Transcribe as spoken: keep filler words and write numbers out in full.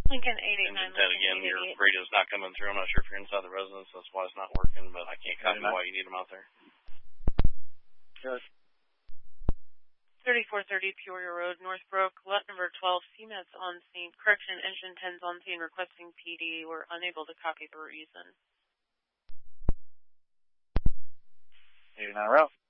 Lincoln eight eight nine. Engine ten again, your radio's not coming through. I'm not sure if you're inside the residence, that's why it's not working, but I can't copy why you need them out there. Good. thirty-four thirty Peoria Road, Northbrook, lot number twelve, C M A T's on scene. Correction, engine ten's on scene, requesting P D. We're unable to copy the reason. eighty-nine route.